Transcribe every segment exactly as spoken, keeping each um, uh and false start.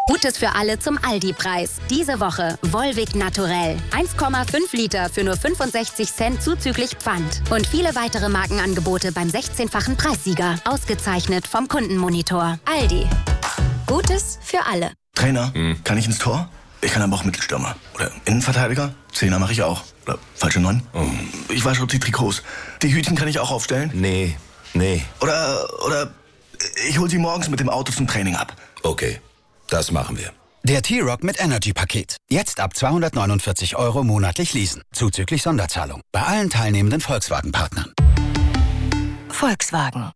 Gutes für alle zum Aldi-Preis. Diese Woche Volvic Naturell. eins Komma fünf Liter für nur fünfundsechzig Cent zuzüglich Pfand. Und viele weitere Markenangebote beim sechzehnfachen Preissieger. Ausgezeichnet vom Kundenmonitor. Aldi. Gutes für alle. Trainer, hm. kann ich ins Tor? Ich kann aber auch Mittelstürmer. Oder Innenverteidiger? Zehner mache ich auch. Oder falsche Neun? Oh. Ich wasche die Trikots. Die Hütchen kann ich auch aufstellen? Nee, nee. Oder, oder ich hole sie morgens mit dem Auto zum Training ab. Okay. Das machen wir. Der T-Roc mit Energy-Paket. Jetzt ab zweihundertneunundvierzig Euro monatlich leasen. Zuzüglich Sonderzahlung. Bei allen teilnehmenden Volkswagen-Partnern. Volkswagen.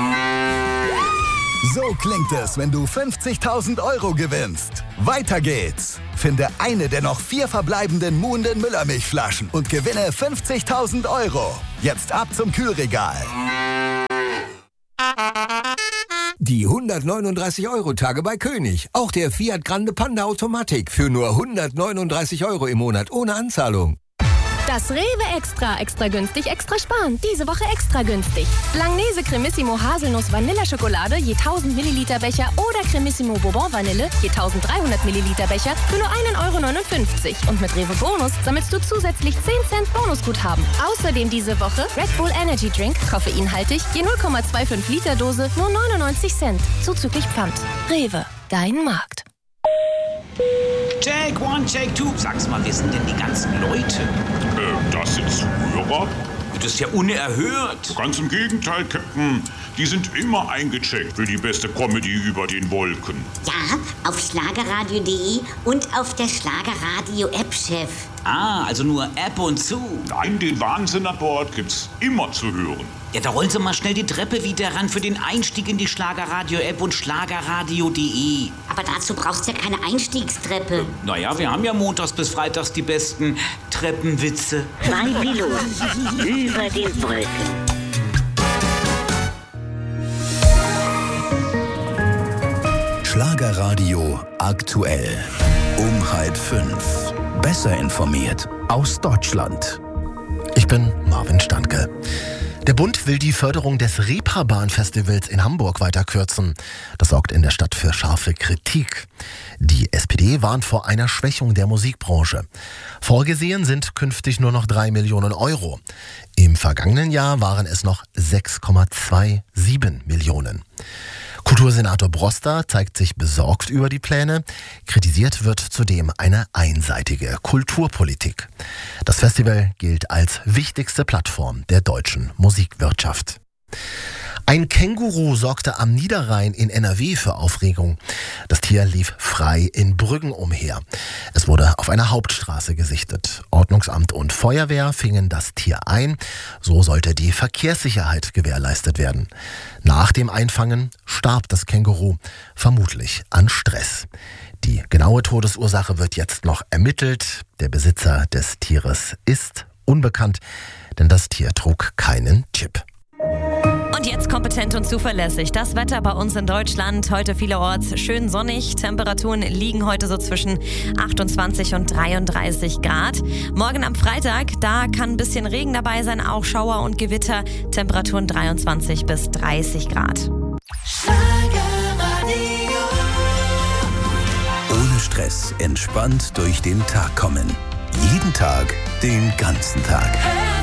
So klingt es, wenn du fünfzigtausend Euro gewinnst. Weiter geht's. Finde eine der noch vier verbleibenden Muhnden Müllermilchflaschen und gewinne fünfzigtausend Euro. Jetzt ab zum Kühlregal. Die hundertneununddreißig Euro Tage bei König. Auch der Fiat Grande Panda Automatik für nur hundertneununddreißig Euro im Monat ohne Anzahlung. Das Rewe Extra. Extra günstig, extra sparen. Diese Woche extra günstig. Langnese Cremissimo Haselnuss Vanilleschokolade je tausend Milliliter Becher oder Cremissimo Bourbon Vanille je eintausenddreihundert Milliliter Becher für nur ein Euro neunundfünfzig. Und mit Rewe Bonus sammelst du zusätzlich zehn Cent Bonusguthaben. Außerdem diese Woche Red Bull Energy Drink, koffeinhaltig, je null Komma fünfundzwanzig Liter Dose, nur neunundneunzig Cent. Zuzüglich Pfand. Rewe, dein Markt. Check one, check two. Sag's mal, wer sind denn die ganzen Leute? Äh, das sind Zuhörer? Das ist ja unerhört. Ganz im Gegenteil, Captain. Die sind immer eingecheckt für die beste Comedy über den Wolken. Ja, auf schlagerradio punkt de und auf der Schlagerradio-App, Chef. Ah, also nur App und zu. Nein, den Wahnsinn an Bord gibt's immer zu hören. Ja, da rollen Sie mal schnell die Treppe wieder ran für den Einstieg in die Schlagerradio-App und schlagerradio punkt de. Aber dazu braucht's ja keine Einstiegstreppe. Äh, naja, wir haben ja montags bis freitags die besten Treppenwitze. Zwei Piloten über den Wolken. Schlagerradio aktuell. Um halb fünf. Besser informiert aus Deutschland. Ich bin Marvin Standke. Der Bund will die Förderung des Reeperbahn-Festivals in Hamburg weiter kürzen. Das sorgt in der Stadt für scharfe Kritik. Die S P D warnt vor einer Schwächung der Musikbranche. Vorgesehen sind künftig nur noch drei Millionen Euro. Im vergangenen Jahr waren es noch sechs Komma siebenundzwanzig Millionen. Kultursenator Broster zeigt sich besorgt über die Pläne. Kritisiert wird zudem eine einseitige Kulturpolitik. Das Festival gilt als wichtigste Plattform der deutschen Musikwirtschaft. Ein Känguru sorgte am Niederrhein in N R W für Aufregung. Das Tier lief frei in Brüggen umher. Es wurde auf einer Hauptstraße gesichtet. Ordnungsamt und Feuerwehr fingen das Tier ein. So sollte die Verkehrssicherheit gewährleistet werden. Nach dem Einfangen starb das Känguru, vermutlich an Stress. Die genaue Todesursache wird jetzt noch ermittelt. Der Besitzer des Tieres ist unbekannt, denn das Tier trug keinen Chip. Und jetzt kompetent und zuverlässig. Das Wetter bei uns in Deutschland. Heute vielerorts schön sonnig. Temperaturen liegen heute so zwischen achtundzwanzig und dreiunddreißig Grad. Morgen am Freitag, da kann ein bisschen Regen dabei sein, auch Schauer und Gewitter. Temperaturen dreiundzwanzig bis dreißig Grad. Ohne Stress, entspannt durch den Tag kommen. Jeden Tag, den ganzen Tag.